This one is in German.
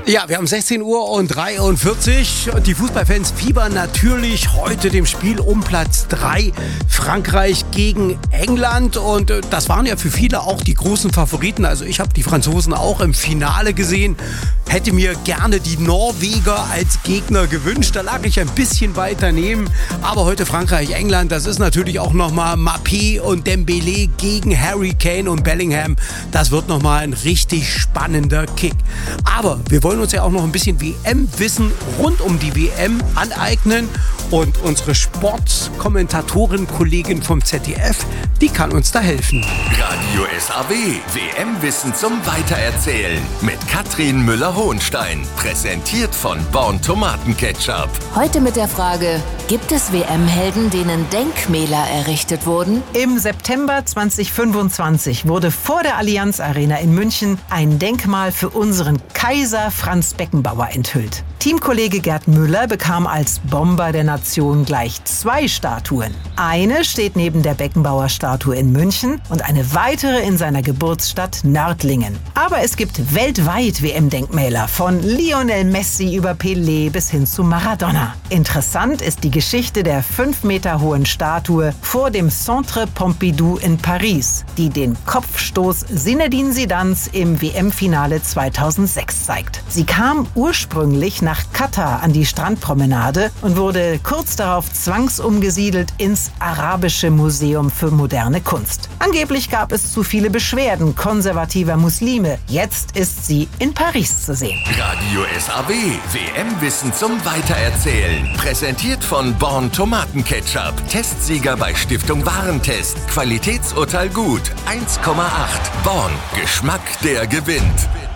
Ja, wir haben 16 Uhr und 43 und die Fußballfans fiebern natürlich heute dem Spiel um Platz 3, Frankreich gegen England, und das waren ja für viele auch die großen Favoriten. Also ich habe die Franzosen auch im Finale gesehen, hätte mir gerne die Norweger als Gegner gewünscht, da lag ich ein bisschen weiter neben, aber heute Frankreich, England, das ist natürlich auch nochmal Mbappé und Dembélé gegen Harry Kane und Bellingham, das wird nochmal ein richtig spannender Kick. Aber wir wollen uns ja auch noch ein bisschen WM-Wissen rund um die WM aneignen, und unsere Sportkommentatorin-Kollegin vom ZDF, die kann uns da helfen. Radio SAW, WM-Wissen zum Weitererzählen mit Katrin Müller-Hohenstein, präsentiert von Born Tomatenketchup. Heute mit der Frage, gibt es WM-Helden, denen Denkmäler errichtet wurden? Im September 2025 wurde vor der Allianz Arena in München ein Denkmal für unseren Kaiser Franz Beckenbauer enthüllt. Teamkollege Gerd Müller bekam als Bomber der Nation gleich 2 Statuen. Eine steht neben der Beckenbauer-Statue in München und eine weitere in seiner Geburtsstadt Nördlingen. Aber es gibt weltweit WM-Denkmäler, von Lionel Messi über Pelé bis hin zu Maradona. Interessant ist die Geschichte der 5 Meter hohen Statue vor dem Centre Pompidou in Paris, die den Kopfstoß Zinedine Zidans im WM-Finale 2006 zeigt. Sie kam ursprünglich nach Katar an die Strandpromenade und wurde kurz darauf zwangsumgesiedelt ins Arabische Museum für moderne Kunst. Angeblich gab es zu viele Beschwerden konservativer Muslime. Jetzt ist sie in Paris zu sehen. Radio SAW, WM-Wissen zum Weitererzählen. Präsentiert von Born Tomatenketchup. Testsieger bei Stiftung Warentest. Qualitätsurteil gut. 1,8. Born. Geschmack, der gewinnt.